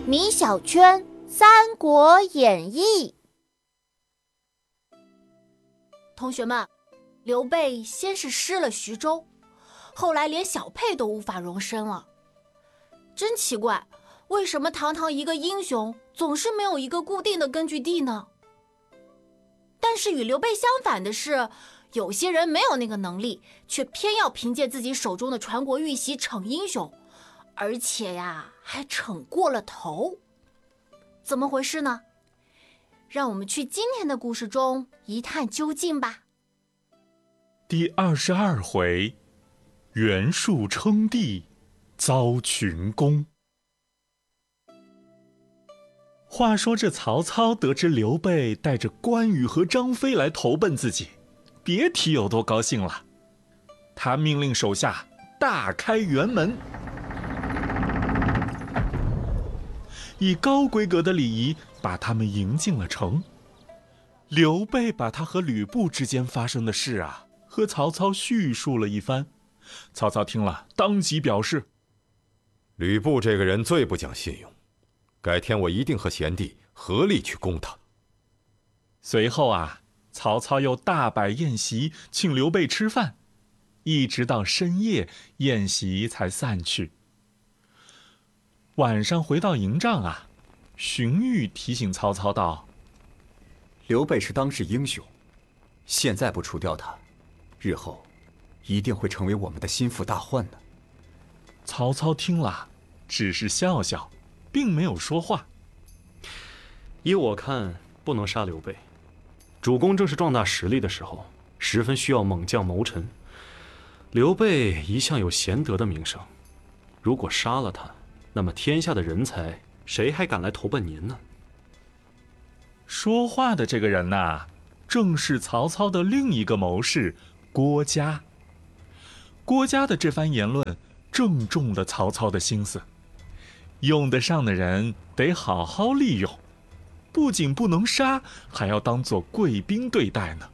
米小圈《三国演义》。 同学们，刘备先是失了徐州，后来连小沛都无法容身了。真奇怪，为什么堂堂一个英雄总是没有一个固定的根据地呢？但是与刘备相反的是，有些人没有那个能力，却偏要凭借自己手中的传国玉玺逞英雄，而且呀，还逞过了头。怎么回事呢？让我们去今天的故事中一探究竟吧。 第22回，袁术称帝，遭群攻。话说这曹操得知刘备带着关羽和张飞来投奔自己，别提有多高兴了。他命令手下大开辕门，以高规格的礼仪把他们迎进了城。刘备把他和吕布之间发生的事和曹操叙述了一番。曹操听了，当即表示： 吕布这个人最不讲信用，改天我一定和贤弟合力去攻他。 随后曹操又大摆宴席，请刘备吃饭，一直到深夜，宴席才散去。晚上回到营帐荀彧提醒曹操道： 刘备是当世英雄，现在不除掉他，日后一定会成为我们的心腹大患的。 曹操听了，只是笑笑，并没有说话。 依我看，不能杀刘备。主公正是壮大实力的时候，十分需要猛将谋臣。刘备一向有贤德的名声，如果杀了他，那么天下的人才谁还敢来投奔您呢？ 说话的这个人正是曹操的另一个谋士郭嘉。郭嘉的这番言论正中了曹操的心思，用得上的人得好好利用，不仅不能杀，还要当作贵宾对待呢。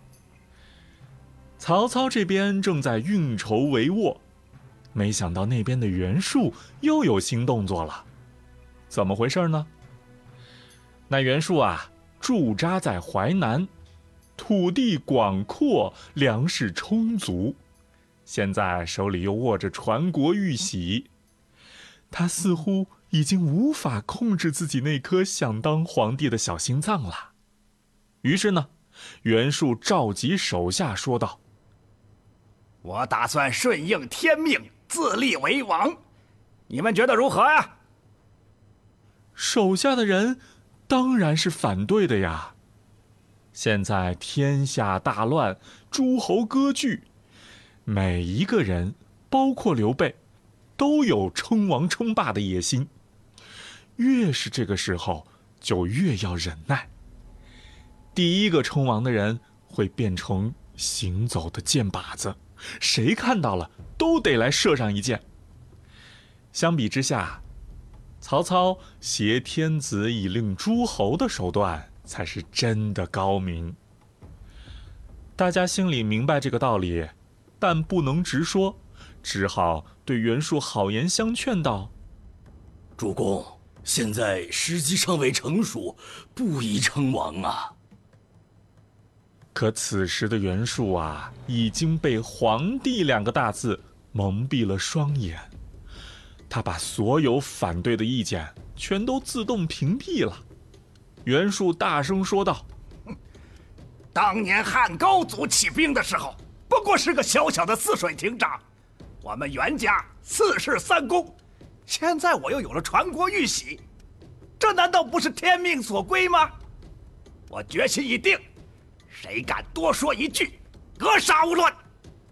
曹操这边正在运筹帷幄，没想到那边的袁术又有新动作了。怎么回事呢？那袁术驻扎在淮南，土地广阔，粮食充足，现在手里又握着传国玉玺，他似乎已经无法控制自己那颗想当皇帝的小心脏了。于是呢，袁术召集手下说道： 我打算顺应天命，自立为王，你们觉得如何呀？ 手下的人当然是反对的呀。现在天下大乱，诸侯割据，每一个人，包括刘备，都有称王称霸的野心。越是这个时候，就越要忍耐。第一个称王的人会变成行走的箭靶子，谁看到了都得来射上一箭。相比之下，曹操挟天子以令诸侯的手段才是真的高明。大家心里明白这个道理，但不能直说，只好对袁术好言相劝道： 主公，现在时机尚未成熟，不宜称王啊。 可此时的袁术已经被皇帝2个大字蒙蔽了双眼，他把所有反对的意见全都自动屏蔽了。袁术大声说道： 当年汉高祖起兵的时候，不过是个小小的泗水亭长，我们袁家4世3公，现在我又有了传国玉玺，这难道不是天命所归吗？我决心已定，谁敢多说一句，格杀勿论。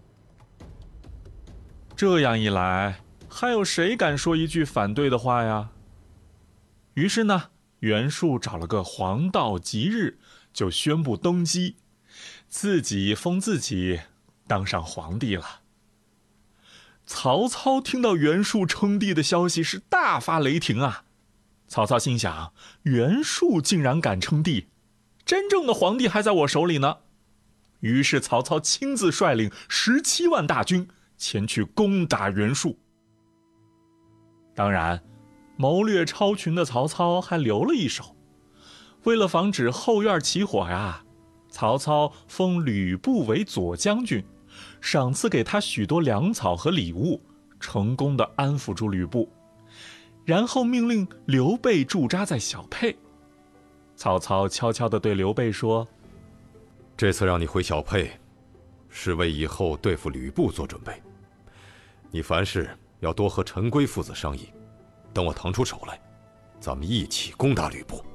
这样一来，还有谁敢说一句反对的话呀？于是呢，袁术找了个黄道吉日，就宣布登基，自己封自己当上皇帝了。曹操听到袁术称帝的消息是大发雷霆曹操心想，袁术竟然敢称帝，真正的皇帝还在我手里呢。于是曹操亲自率领17万大军前去攻打袁术。当然， 谋略超群的曹操还留了一手。为了防止后院起火呀，曹操封吕布为左将军，赏赐给他许多粮草和礼物，成功地安抚住吕布。然后命令刘备驻扎在小沛。曹操悄悄地对刘备说：“ 这次让你回小沛，是为以后对付吕布做准备。你凡事要多和陈规父子商议，等我腾出手来，咱们一起攻打吕布。”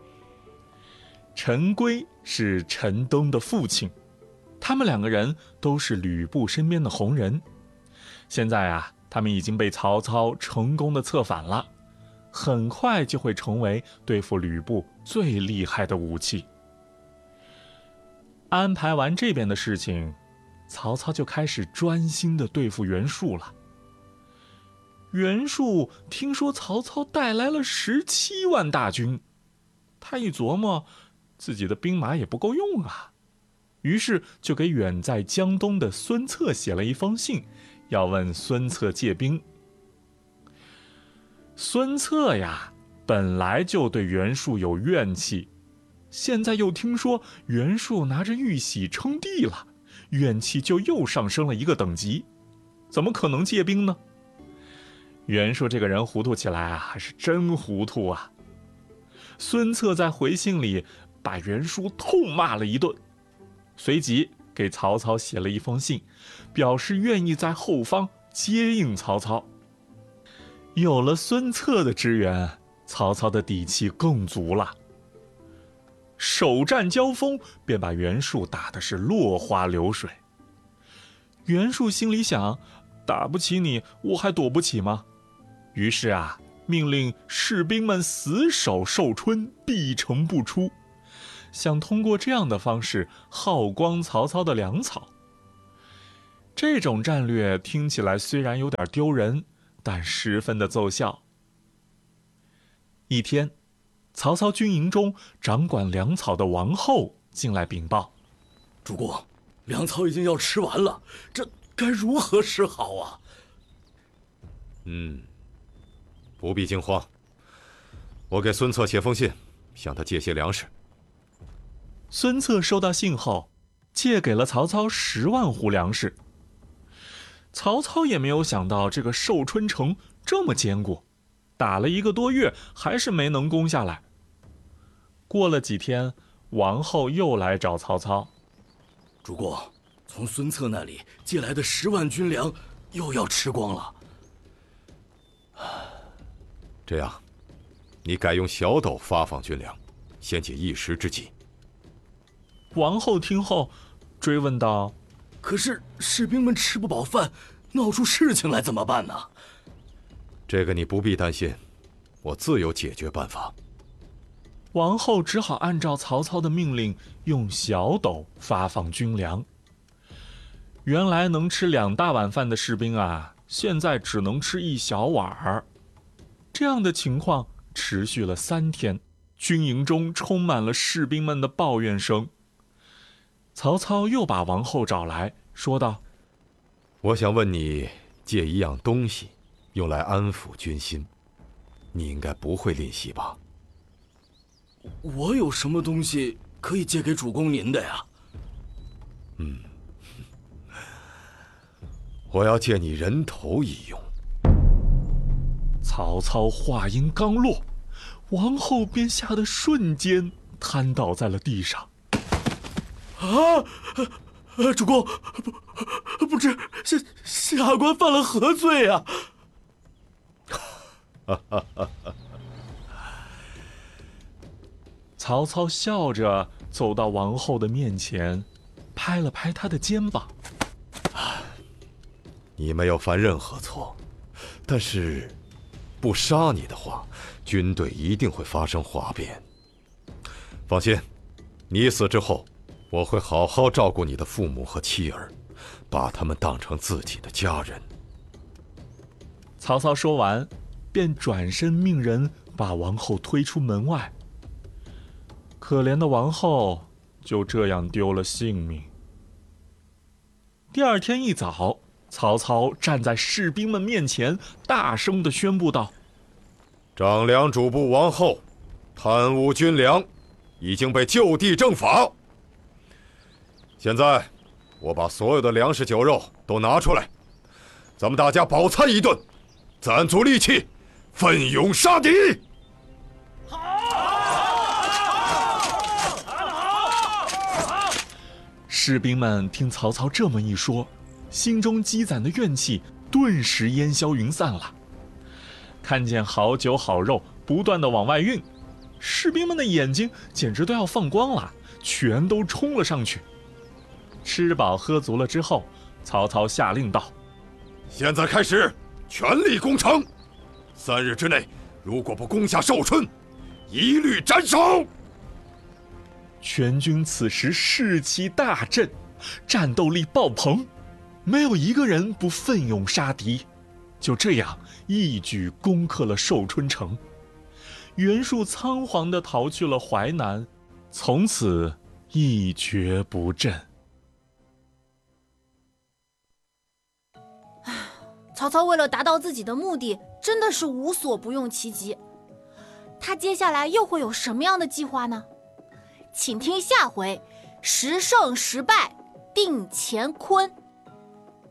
陈规是陈东的父亲，他们两个人都是吕布身边的红人。现在啊，他们已经被曹操成功的策反了，很快就会成为对付吕布最厉害的武器。安排完这边的事情，曹操就开始专心的对付袁术了。袁术听说曹操带来了17万大军，他一琢磨，自己的兵马也不够用啊，于是就给远在江东的孙策写了一封信，要问孙策借兵。孙策呀，本来就对袁术有怨气，现在又听说袁术拿着玉玺称帝了，怨气就又上升了一个等级，怎么可能借兵呢？袁术这个人糊涂起来啊，还是真糊涂啊！孙策在回信里把袁术痛骂了一顿，随即给曹操写了一封信，表示愿意在后方接应曹操。有了孙策的支援，曹操的底气更足了。首战交锋，便把袁术打得是落花流水。袁术心里想，打不起你，我还躲不起吗？于是啊，命令士兵们死守寿春，闭城不出，想通过这样的方式耗光曹操的粮草。这种战略听起来虽然有点丢人，但十分的奏效。一天，曹操军营中掌管粮草的王后进来禀报：“ 主公，粮草已经要吃完了，这该如何是好啊？” 不必惊慌，我给孙策写封信，向他借些粮食。 孙策收到信后，借给了曹操10万斛粮食。曹操也没有想到这个寿春城这么坚固，打了1个多月还是没能攻下来。过了几天，王后又来找曹操：“ 主公，从孙策那里借来的10万军粮又要吃光了。 这样，你改用小斗发放军粮，先解一时之急。” 王后听后追问道：“ 可是士兵们吃不饱饭，闹出事情来怎么办呢？” 这个你不必担心，我自有解决办法。 王后只好按照曹操的命令，用小斗发放军粮。原来能吃2大碗饭的士兵啊，现在只能吃1小碗儿。这样的情况持续了3天，军营中充满了士兵们的抱怨声。曹操又把王后找来，说道：“ 我想问你借一样东西，用来安抚军心，你应该不会吝惜吧？”“ 我有什么东西可以借给主公您的呀？”“ 我要借你人头一用。” 曹操话音刚落，王后便吓得瞬间瘫倒在了地上。 主公，不知下官犯了何罪啊？ 曹操笑着走到王后的面前，拍了拍她的肩膀：“ 你没有犯任何错，但是不杀你的话，军队一定会发生哗变。放心，你死之后，我会好好照顾你的父母和妻儿，把他们当成自己的家人。” 曹操说完，便转身命人把王后推出门外。可怜的王后就这样丢了性命。第2天一早，曹操站在士兵们面前，大声地宣布道：“ 长梁主簿王后贪污军粮，已经被就地正法。现在，我把所有的粮食酒肉都拿出来，咱们大家饱餐一顿，攒足力气，奋勇杀敌。 士兵们听曹操这么一说，心中积攒的怨气顿时烟消云散了。看见好酒好肉不断的往外运，士兵们的眼睛简直都要放光了，全都冲了上去。吃饱喝足了之后，曹操下令道： 现在开始全力攻城，3日之内如果不攻下寿春，一律斩首。 全军此时士气大振，战斗力爆棚，没有一个人不奋勇杀敌。就这样一举攻克了寿春城。袁术仓皇地逃去了淮南，从此一蹶不振。 曹操为了达到自己的目的，真的是无所不用其极。他接下来又会有什么样的计划呢？请听下回10胜10败定乾坤。